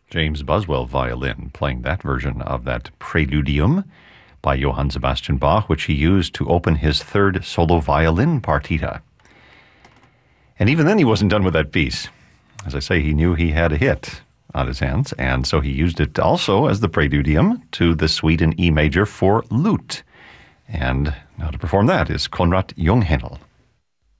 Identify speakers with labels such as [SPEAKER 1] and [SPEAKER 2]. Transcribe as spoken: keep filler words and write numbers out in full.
[SPEAKER 1] James Buswell violin, playing that version of that Preludium by Johann Sebastian Bach, which he used to open his third solo violin partita. And even then he wasn't done with that piece. As I say, he knew he had a hit on his hands, and so he used it also as the Preludium to the Suite in E major for lute. And now to perform that is Konrad Junghänel.